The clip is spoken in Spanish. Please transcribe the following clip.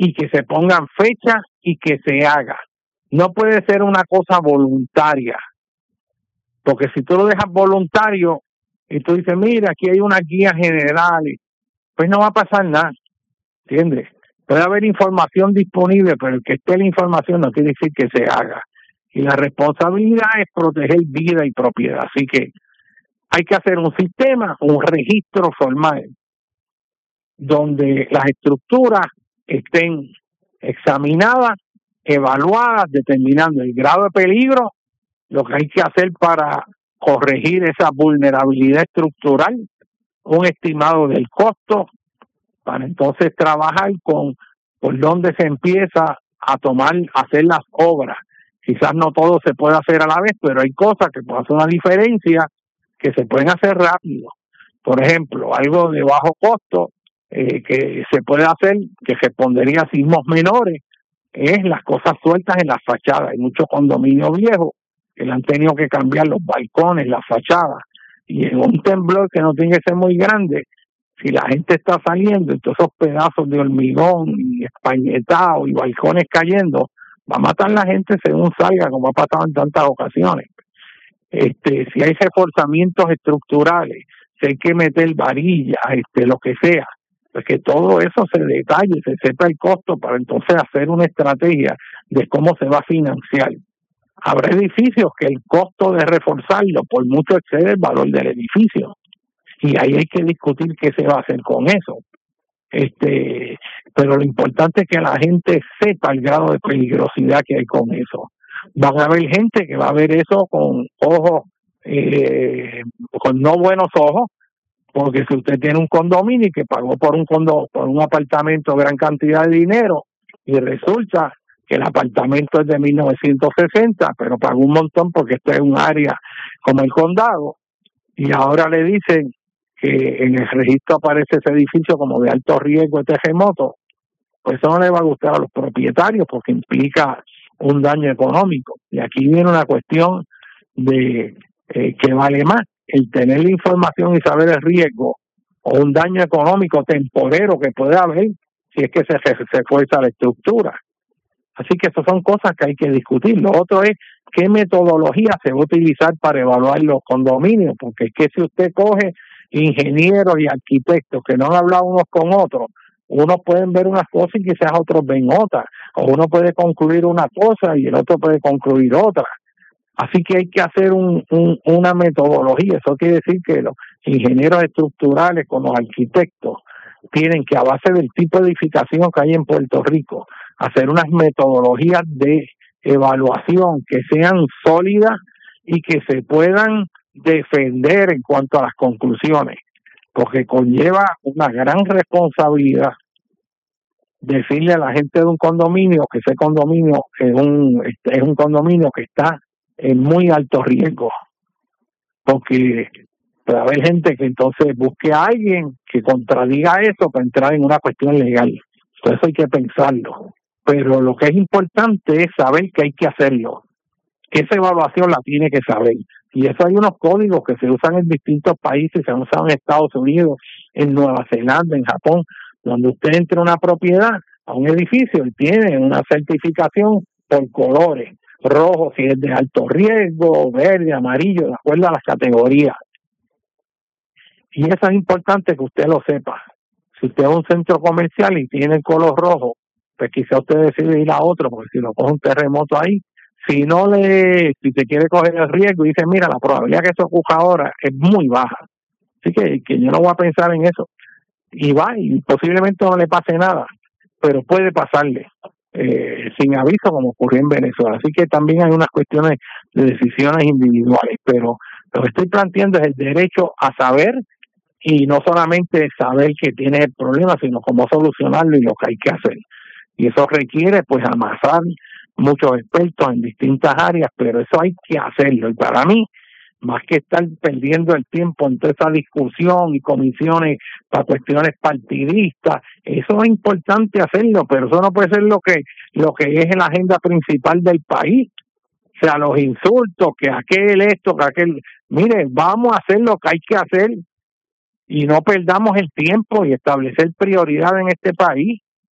y que se pongan fechas y que se haga. No puede ser una cosa voluntaria, porque si tú lo dejas voluntario y tú dices, mira, aquí hay unas guías generales, pues no va a pasar nada, ¿entiendes? Puede haber información disponible, pero el que esté la información no quiere decir que se haga. Y la responsabilidad es proteger vida y propiedad. Así que hay que hacer un sistema, un registro formal, donde las estructuras estén examinadas, evaluadas, determinando el grado de peligro, lo que hay que hacer para corregir esa vulnerabilidad estructural, un estimado del costo, para entonces trabajar con por dónde se empieza a hacer las obras. Quizás no todo se puede hacer a la vez, pero hay cosas que pueden hacer una diferencia, que se pueden hacer rápido. Por ejemplo, algo de bajo costo que se puede hacer, que respondería a sismos menores, es las cosas sueltas en las fachadas. Hay muchos condominios viejos que le han tenido que cambiar los balcones, las fachadas, y en un temblor que no tiene que ser muy grande, si la gente está saliendo, entonces esos pedazos de hormigón y españetado y balcones cayendo, va a matar a la gente según salga, como ha pasado en tantas ocasiones. Si hay reforzamientos estructurales, si hay que meter varillas, lo que sea, pues que todo eso se detalle, se sepa el costo para entonces hacer una estrategia de cómo se va a financiar. Habrá edificios que el costo de reforzarlo por mucho excede el valor del edificio, y ahí hay que discutir qué se va a hacer con eso. Pero lo importante es que la gente sepa el grado de peligrosidad que hay con eso. Van a haber gente que va a ver eso con ojos, con no buenos ojos, porque si usted tiene un condominio y que pagó por un apartamento gran cantidad de dinero y resulta que el apartamento es de 1960, pero pagó un montón porque esto es un área como el condado, y ahora le dicen que en el registro aparece ese edificio como de alto riesgo de terremoto, pues eso no le va a gustar a los propietarios porque implica un daño económico. Y aquí viene una cuestión de que vale más, el tener la información y saber el riesgo o un daño económico temporero que puede haber si es que se fuerza la estructura. Así que esas son cosas que hay que discutir. Lo otro es qué metodología se va a utilizar para evaluar los condominios, porque es que si usted coge ingenieros y arquitectos que no han hablado unos con otros, unos pueden ver unas cosas y quizás otros ven otras, o uno puede concluir una cosa y el otro puede concluir otra. Así que hay que hacer una metodología. Eso quiere decir que los ingenieros estructurales con los arquitectos tienen que, a base del tipo de edificación que hay en Puerto Rico, hacer unas metodologías de evaluación que sean sólidas y que se puedan defender en cuanto a las conclusiones, porque conlleva una gran responsabilidad decirle a la gente de un condominio que ese condominio es un condominio que está en muy alto riesgo, porque puede haber gente que entonces busque a alguien que contradiga eso para entrar en una cuestión legal. Entonces hay que pensarlo, pero lo que es importante es saber que hay que hacerlo, que esa evaluación la tiene que saber. Y eso hay unos códigos que se usan en distintos países, se han usado en Estados Unidos, en Nueva Zelanda, en Japón, donde usted entra a una propiedad, a un edificio, y tiene una certificación por colores, rojo si es de alto riesgo, verde, amarillo, de acuerdo a las categorías. Y eso es importante que usted lo sepa. Si usted es un centro comercial y tiene el color rojo, pues quizá usted decide ir a otro, porque si lo coge un terremoto ahí, si te quiere coger el riesgo y dice, mira, la probabilidad que eso ocurra ahora es muy baja. Así que yo no voy a pensar en eso. Y va, y posiblemente no le pase nada, pero puede pasarle sin aviso, como ocurrió en Venezuela. Así que también hay unas cuestiones de decisiones individuales, pero lo que estoy planteando es el derecho a saber, y no solamente saber que tiene el problema, sino cómo solucionarlo y lo que hay que hacer. Y eso requiere pues amasar muchos expertos en distintas áreas, pero eso hay que hacerlo. Y para mí, más que estar perdiendo el tiempo en toda esa discusión y comisiones para cuestiones partidistas, eso es importante hacerlo, pero eso no puede ser lo que es en la agenda principal del país. O sea, los insultos, que aquel esto, que aquel... Mire, vamos a hacer lo que hay que hacer y no perdamos el tiempo y establecer prioridad en este país.